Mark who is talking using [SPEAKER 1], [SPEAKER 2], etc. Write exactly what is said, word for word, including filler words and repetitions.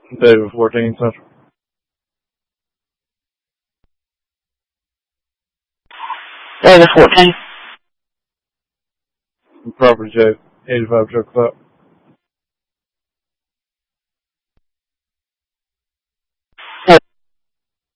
[SPEAKER 1] David fourteen Central.
[SPEAKER 2] David fourteen.
[SPEAKER 1] Property J, eighty-five Truck Stop.